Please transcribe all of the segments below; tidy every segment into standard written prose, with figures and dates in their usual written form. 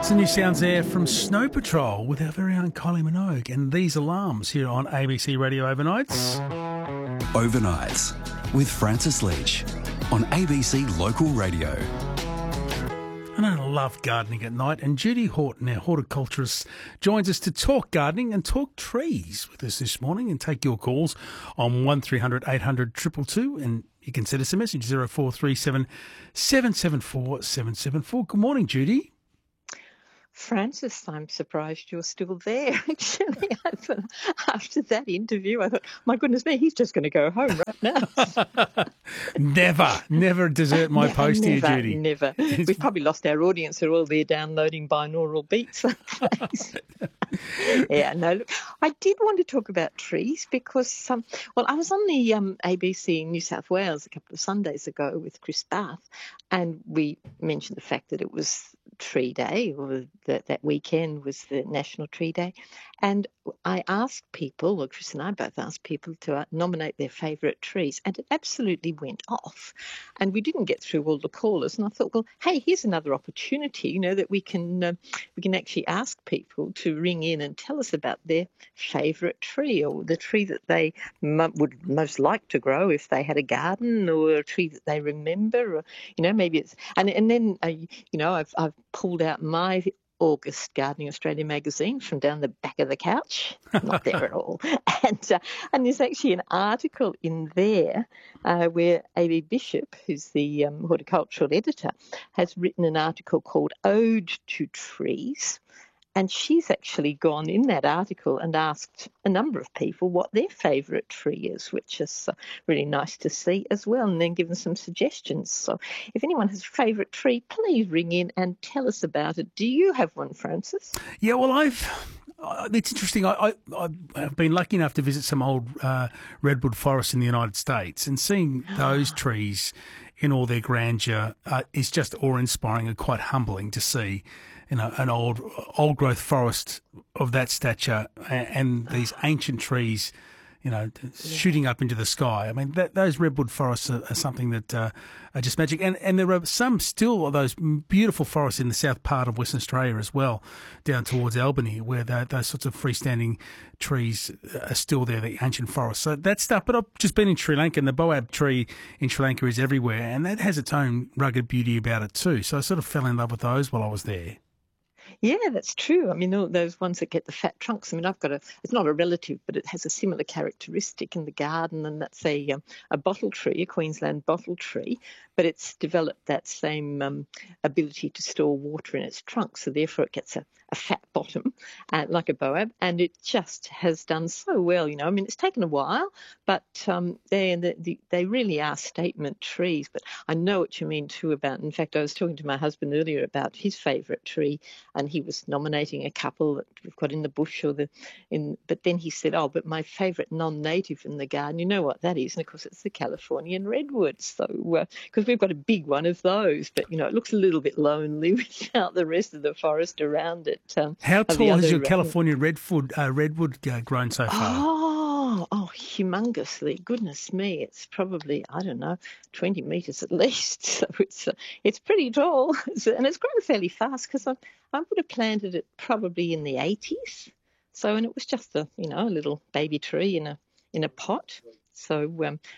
Some new sounds there from Snow Patrol with our very own Kylie Minogue and These Alarms here on ABC Radio Overnights. Overnights with Francis Leach on ABC Local Radio. And I love gardening at night, and Judy Horton, our horticulturist, joins us to talk gardening and talk trees with us this morning and take your calls on 1300 800 222, and you can send us a message 0437 774 774. Good morning, Judy. Francis, I'm surprised you're still there. Actually, I thought, after that interview, I thought, my goodness me, he's just going to go home right now. Never desert my post here, Judy. Never. We've probably lost our audience. They're all there downloading binaural beats. Yeah, no, look, I did want to talk about trees because, I was on the ABC New South Wales a couple of Sundays ago with Chris Bath, and we mentioned the fact that it was Tree Day, or that weekend was the National Tree Day. And I asked people, or Chris and I both asked people to nominate their favourite trees, and it absolutely went off. And we didn't get through all the callers. And I thought, well, hey, here's another opportunity, that we can actually ask people to ring in and tell us about their favourite tree, or the tree that they would most like to grow if they had a garden, or a tree that they remember, or maybe it's and then I've pulled out my August Gardening Australia magazine from down the back of the couch, not there at all, and there's actually an article in there where A.B. Bishop, who's the horticultural editor, has written an article called Ode to Trees. And she's actually gone in that article and asked a number of people what their favourite tree is, which is really nice to see as well, and then given some suggestions. So if anyone has a favourite tree, please ring in and tell us about it. Do you have one, Francis? Yeah, well, it's interesting. I've been lucky enough to visit some old redwood forests in the United States, and seeing those trees in all their grandeur is just awe-inspiring and quite humbling to see. An old growth forest of that stature and these ancient trees, shooting up into the sky. I mean, those redwood forests are something that are just magic. And there are some still of those beautiful forests in the south part of Western Australia as well, down towards Albany, where those sorts of freestanding trees are still there, the ancient forests. So that stuff. But I've just been in Sri Lanka, and the boab tree in Sri Lanka is everywhere, and that has its own rugged beauty about it too. So I sort of fell in love with those while I was there. Yeah, that's true. I mean, all those ones that get the fat trunks. I mean, I've got it's not a relative, but it has a similar characteristic in the garden, and that's a bottle tree, a Queensland bottle tree, but it's developed that same ability to store water in its trunk, so therefore it gets a fat bottom, like a boab, and it just has done so well. I mean, it's taken a while, but they really are statement trees. But I know what you mean too about. In fact, I was talking to my husband earlier about his favourite tree, and he was nominating a couple that we've got in the bush but then he said, but my favourite non-native in the garden, you know what that is? And of course it's the Californian redwood. So, because we've got a big one of those, but it looks a little bit lonely without the rest of the forest around it. How tall has your California redwood grown so far? Oh, humongously. Goodness me. It's probably, 20 metres at least. So it's pretty tall. And it's grown fairly fast because I would have planted it probably in the 80s. So, and it was just a little baby tree in a pot. So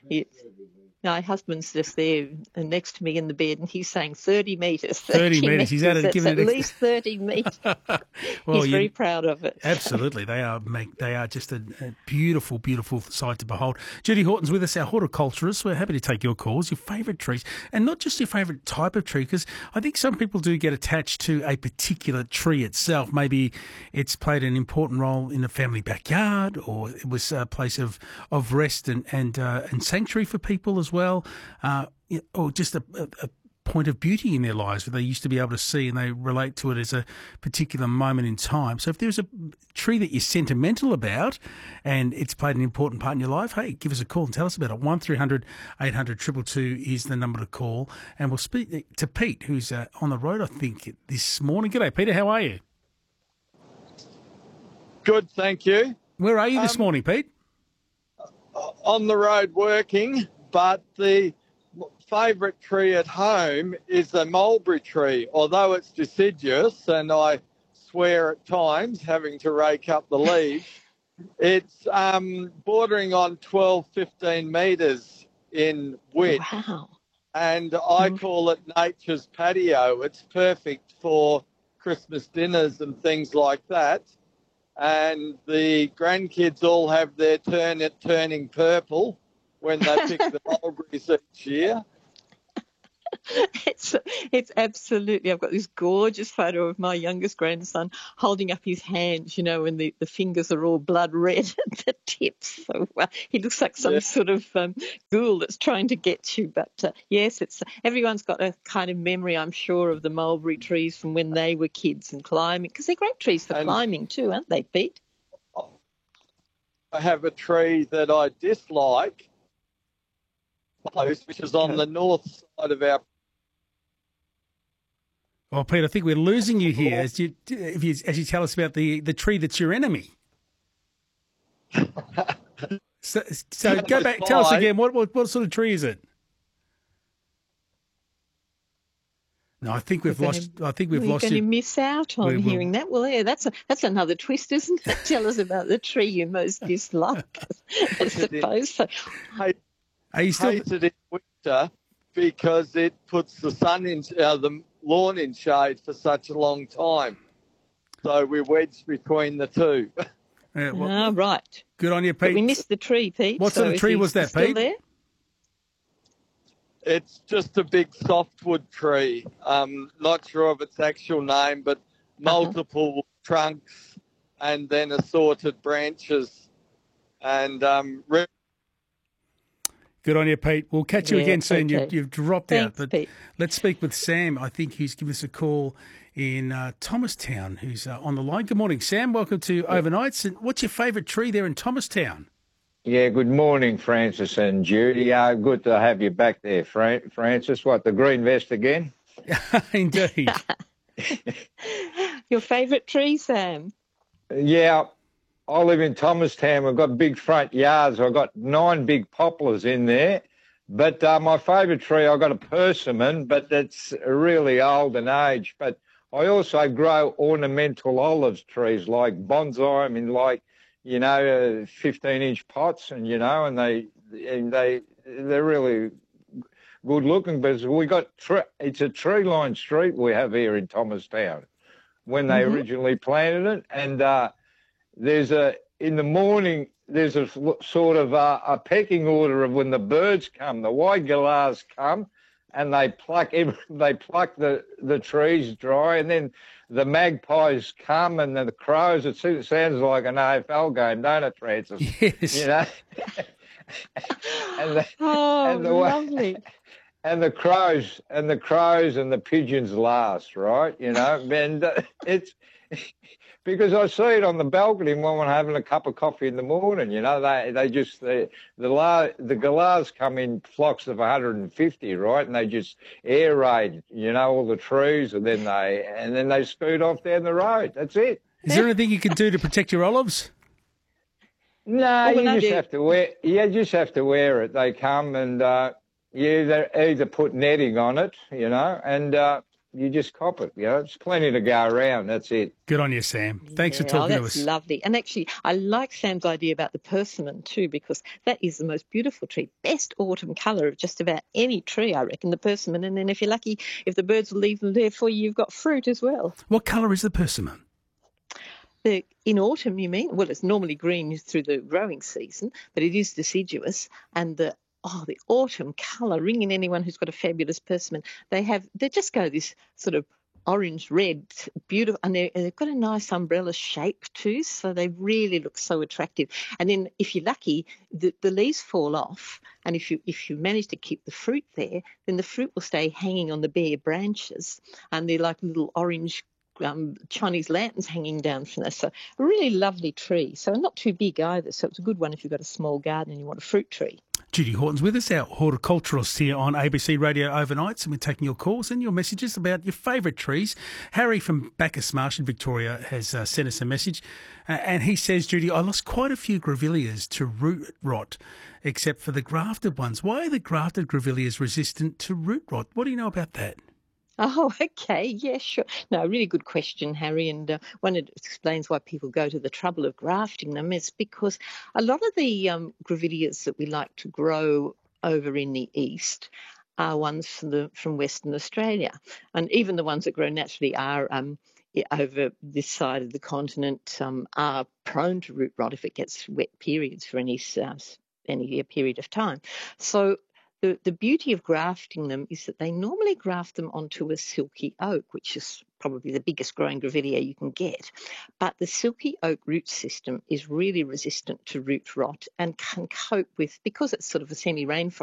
my husband's just there next to me in the bed, and he's saying 30 metres. 30 metres. He's added, given it at least 30 metres. Well, he's very proud of it. Absolutely. They are just a beautiful, beautiful sight to behold. Judy Horton's with us, our horticulturist. We're happy to take your calls, your favourite trees, and not just your favourite type of tree, because I think some people do get attached to a particular tree itself. Maybe it's played an important role in a family backyard, or it was a place of rest and sanctuary for people as well, or just a point of beauty in their lives where they used to be able to see and they relate to it as a particular moment in time. So if there's a tree that you're sentimental about and it's played an important part in your life, hey, give us a call and tell us about it. 1300 800 222 is the number to call. And we'll speak to Pete, who's on the road, I think, this morning. G'day, Peter. How are you? Good, thank you. Where are you this morning, Pete? On the road working, but the favourite tree at home is a mulberry tree, although it's deciduous and I swear at times having to rake up the leaves. It's bordering on 12, 15 metres in width. Wow. And I call it nature's patio. It's perfect for Christmas dinners and things like that. And the grandkids all have their turn at turning purple when they pick the mulberries each year. It's absolutely. I've got this gorgeous photo of my youngest grandson holding up his hands, and the fingers are all blood red at the tips. So he looks like some sort of ghoul that's trying to get you. But yes, everyone's got a kind of memory, I'm sure, of the mulberry trees from when they were kids and climbing, because they're great trees for climbing too, aren't they, Pete? I have a tree that I dislike, which is on the north side of our. Well, Pete, I think we're losing you here as you tell us about the tree that's your enemy. So go back, tell us again, what sort of tree is it? No, I think we've lost. I think we've lost. You're going to miss out on hearing that. Well, yeah, that's another twist, isn't it? Tell us about the tree you most dislike. I suppose so. Are you still hated in winter because it puts the sun in the lawn in shade for such a long time. So we're wedged between the two. Yeah, right. Good on you, Pete. But we missed the tree, Pete. What sort of tree was that, Pete? There? It's just a big softwood tree. Not sure of its actual name, but multiple trunks and then assorted branches. And good on you, Pete. We'll catch you again soon. Okay. You've dropped out. But Pete. Let's speak with Sam. I think he's given us a call in Thomastown, who's on the line. Good morning, Sam. Welcome to Overnights. And what's your favourite tree there in Thomastown? Yeah, good morning, Francis and Judy. Good to have you back there, Francis. What, the green vest again? Indeed. Your favourite tree, Sam? Yeah, I live in Thomastown. We've got big front yards. I've got 9 big poplars in there. But my favourite tree, I've got a persimmon, but it's really old in age. But I also grow ornamental olives trees like bonsai. I mean, 15-inch pots, and they're really good looking. But we got it's a tree-lined street we have here in Thomastown when they originally planted it, and in the morning there's a sort of a pecking order of when the birds come. The white galahs come, and they pluck the trees dry, and then the magpies come, and then the crows. It sounds like an AFL game, don't it, Francis? Yes. Lovely. And the crows and the pigeons last, right? And it's because I see it on the balcony when I'm having a cup of coffee in the morning. The galahs come in flocks of 150, right? And they just air raid, all the trees, and then they scoot off down the road. That's it. Is there anything you can do to protect your olives? No, you just have to wear. You just have to wear it. They come and you either put netting on it, and you just cop it. It's plenty to go around. That's it. Good on you, Sam. Thanks for talking to us. That's lovely. And actually, I like Sam's idea about the persimmon too, because that is the most beautiful tree. Best autumn colour of just about any tree, I reckon, the persimmon. And then if you're lucky, if the birds will leave them there for you, you've got fruit as well. What colour is the persimmon? In autumn, you mean? Well, it's normally green through the growing season, but it is deciduous. And the autumn colour, ringing anyone who's got a fabulous persimmon, they just go this sort of orange red, beautiful, and they've got a nice umbrella shape too, so they really look so attractive. And then if you're lucky, the leaves fall off, and if you manage to keep the fruit there, then the fruit will stay hanging on the bare branches, and they're like little orange Chinese lanterns hanging down from there. So a really lovely tree. So not too big either. So it's a good one if you've got a small garden and you want a fruit tree. Judy Horton's with us, our horticulturalist here on ABC Radio Overnights, and we're taking your calls and your messages about your favourite trees. Harry from Bacchus Marsh in Victoria has sent us a message, and he says, Judy, I lost quite a few grevilleas to root rot, except for the grafted ones. Why are the grafted grevilleas resistant to root rot? What do you know about that? Oh, okay. Yeah, sure. No, really good question, Harry. And one, it explains why people go to the trouble of grafting them is because a lot of the grevilleas that we like to grow over in the east are ones from Western Australia. And even the ones that grow naturally are over this side of the continent are prone to root rot if it gets wet periods for any period of time. So the beauty of grafting them is that they normally graft them onto a silky oak, which is probably the biggest growing grevillea you can get. But the silky oak root system is really resistant to root rot and can cope with, because it's sort of a semi-rainforest